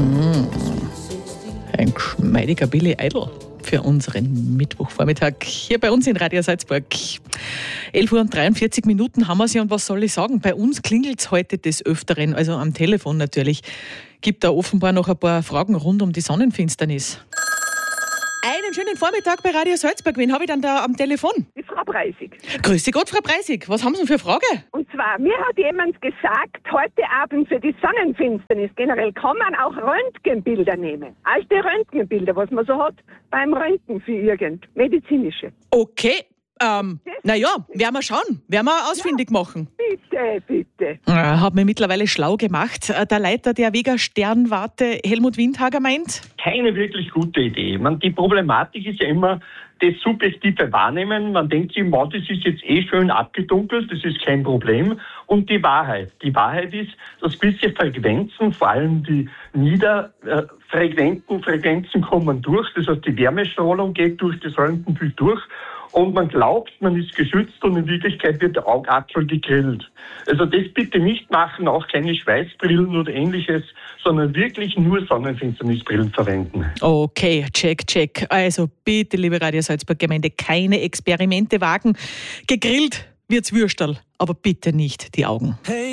Ein geschmeidiger Billy Idol für unseren Mittwochvormittag hier bei uns in Radio Salzburg. 11:43 Uhr haben wir sie und was soll ich sagen? Bei uns klingelt es heute des Öfteren, also am Telefon natürlich. Gibt da offenbar noch ein paar Fragen rund um die Sonnenfinsternis. Einen schönen Vormittag bei Radio Salzburg. Wen habe ich dann da am Telefon? Die Frau Preisig. Grüß Sie Gott, Frau Preisig. Was haben Sie denn für eine Frage? Und zwar, mir hat jemand gesagt, heute Abend für die Sonnenfinsternis generell kann man auch Röntgenbilder nehmen. Alte Röntgenbilder, was man so hat beim Röntgen für medizinische. Okay, naja, werden wir schauen. Werden wir ausfindig machen. Bitte. Hat mich mittlerweile schlau gemacht. Der Leiter der Vega Sternwarte, Helmut Windhager, meint? Keine wirklich gute Idee. Die Problematik ist ja immer das subjektive Wahrnehmen. Man denkt sich, das ist jetzt schön abgedunkelt, das ist kein Problem. Und die Wahrheit. Die Wahrheit ist, dass gewisse Frequenzen, vor allem die niederfrequenten Frequenzen kommen durch. Das heißt, die Wärmestrahlung geht durch das Röntgenbild durch. Und man glaubt, man ist geschützt und in Wirklichkeit wird der Augapfel gegrillt. Also das bitte nicht machen, auch keine Schweißbrillen oder ähnliches, sondern wirklich nur Sonnenfinsternisbrillen verwenden. Okay, check. Also bitte, liebe Radio Salzburg Gemeinde, keine Experimente wagen. Gegrillt wird's Würstel, aber bitte nicht die Augen. Hey.